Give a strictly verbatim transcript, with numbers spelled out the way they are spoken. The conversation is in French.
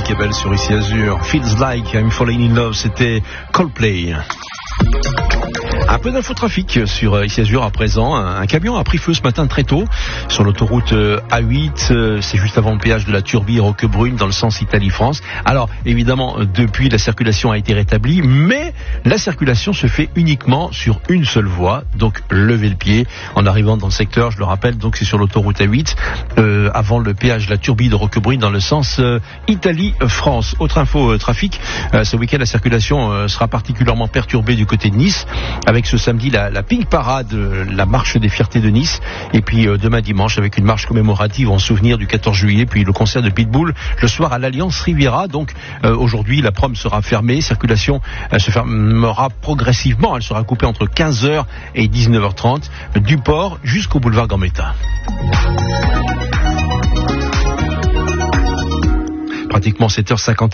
musique est belle sur Ici Azur. Feels like I'm falling in love, c'était Coldplay. Un peu d'infotrafic sur Ici Azur à présent. Un camion a pris feu ce matin très tôt sur l'autoroute A huit. C'est juste avant le péage de la Turbie Roquebrune dans le sens Italie-France. Alors évidemment, depuis la circulation a été rétablie, mais la circulation se fait uniquement sur une seule voie. Donc levez le pied en arrivant dans le secteur. Je le rappelle, donc c'est sur l'autoroute A huit euh, avant le péage de la Turbie de Roquebrune dans le sens euh, Italie-France. Autre info euh, trafic. Euh, ce week-end, la circulation euh, sera particulièrement perturbée du côté de Nice, avec ce samedi la, la Pink Parade, euh, la marche des fiertés de Nice, et puis euh, demain dimanche avec une marche commémorative en souvenir du quatorze juillet, puis le concert de Pitbull le soir à l'Alliance Riviera. Donc euh, aujourd'hui la prom sera fermée, circulation euh, se fermera progressivement, elle sera coupée entre quinze heures et dix-neuf heures trente du port jusqu'au boulevard Gambetta. Pratiquement sept heures cinquante.